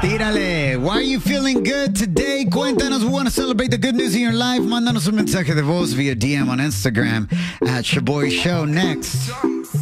Tírale. Why are you feeling good today? Cuéntanos. We want to celebrate the good news in your life. Mándanos un mensaje de voz via DM on Instagram at Shaboy Show. Next.